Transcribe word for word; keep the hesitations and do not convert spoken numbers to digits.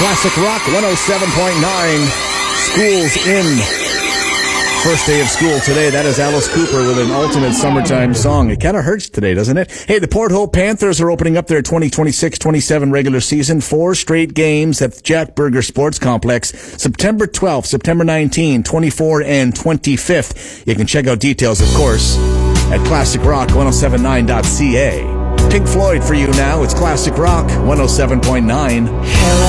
Classic Rock one oh seven point nine. School's in. First day of school today. That is Alice Cooper with an ultimate summertime song. It kind of hurts today, doesn't it? Hey, the Port Hope Panthers are opening up their twenty twenty-six twenty-seven regular season. Four straight games at the Jack Berger Sports Complex. September twelfth, September nineteenth, twenty-fourth, and twenty-fifth. You can check out details, of course, at classic rock ten seventy-nine dot c a. Pink Floyd for you now. It's Classic Rock one oh seven point nine.